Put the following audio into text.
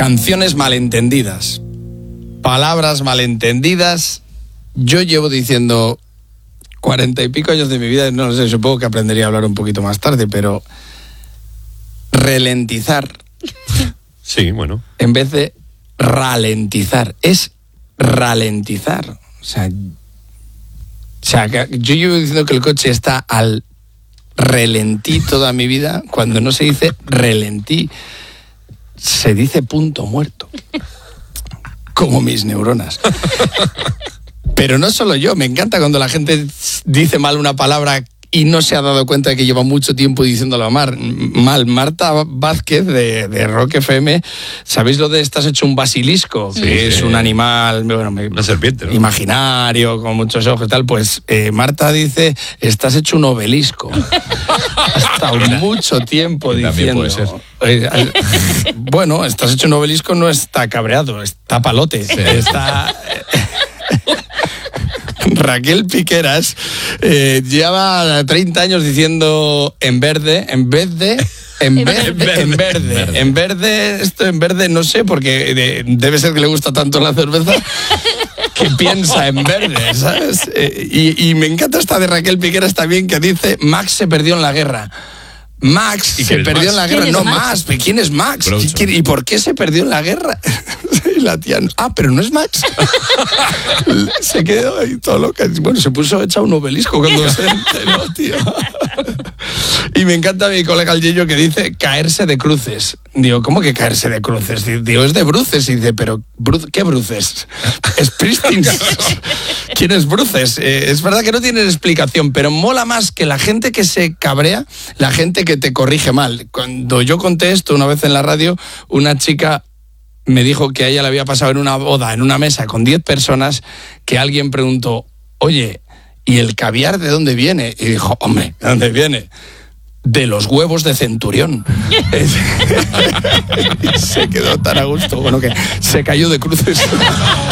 Canciones malentendidas, palabras malentendidas. Yo llevo diciendo 40 y pico años de mi vida, no lo sé, supongo que aprendería a hablar un poquito más tarde, pero ralentizar. Sí, bueno. En vez de ralentizar, es ralentizar. O sea, yo llevo diciendo que el coche está al relentí toda mi vida, cuando no se dice relentí, se dice punto muerto. Como mis neuronas. Pero no solo yo, me encanta cuando la gente dice mal una palabra y no se ha dado cuenta de que lleva mucho tiempo diciéndolo mal. Marta Vázquez de Rock FM, ¿sabéis lo de estás hecho un basilisco? Sí, que es un animal, bueno, una serpiente, ¿no? Imaginario, con muchos ojos y tal. Pues Marta dice, estás hecho un obelisco. Ha estado mucho tiempo diciendo. Puede ser. Bueno, estás hecho un obelisco, no está cabreado, está palote. Sí. Está... Raquel Piqueras lleva 30 años diciendo en verde, en verde, esto en verde, no sé, porque debe ser que le gusta tanto la cerveza que piensa en verde, ¿sabes? Y me encanta esta de Raquel Piqueras también, que dice Max se perdió en la guerra. Max se perdió en la guerra. No, Max. ¿Quién es Max? ¿Y por qué se perdió en la guerra? Y la tía, pero no es Max. Se quedó ahí todo loca. Bueno, se puso hecha un obelisco cuando se enteró, tío. Y me encanta mi colega el Yello que dice caerse de cruces. Digo, ¿cómo que caerse de cruces? Digo, es de bruces. Y dice, pero ¿qué bruces? Springsteen. ¿Quién es bruces? Es verdad que no tienen explicación, pero mola más que la gente que se cabrea, la gente que te corrige mal. Cuando yo conté esto una vez en la radio, una chica me dijo que a ella le había pasado en una boda, en una mesa con 10 personas, que alguien preguntó, oye, ¿y el caviar de dónde viene? Y dijo, hombre, ¿de dónde viene? De los huevos de Centurión. Y se quedó tan a gusto, bueno, que se cayó de cruces.